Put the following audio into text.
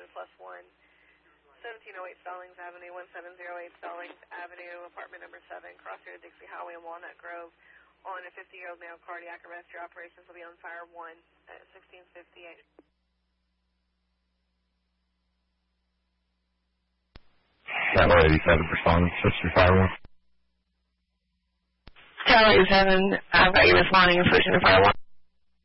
+1. 1708 Stallings Avenue, 1708 Stallings Avenue, apartment number 7, cross-road Dixie Highway in Walnut Grove. On a 50-year-old male, cardiac arrest. Your operations will be on fire 1 at 1658. Tower 87 responding, Sister Fire 1. Tower 87, I've got you responding and switching to fire 1.